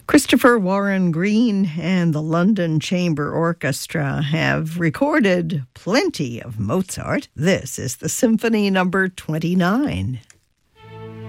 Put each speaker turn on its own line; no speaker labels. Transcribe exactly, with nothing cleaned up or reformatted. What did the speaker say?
Christopher Warren Green and the London Chamber Orchestra have recorded plenty of Mozart. This is the Symphony Number twenty-nine.